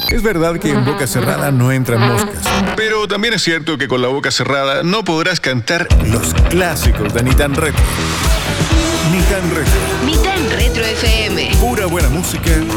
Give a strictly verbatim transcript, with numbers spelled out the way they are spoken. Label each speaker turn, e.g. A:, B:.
A: Es verdad que en boca cerrada no entran moscas,
B: Pero también es cierto que con la boca cerrada no podrás cantar.
A: los clásicos de Ni Tan Retro. Ni Tan Retro.
C: Ni tan Retro F M.
A: Pura buena música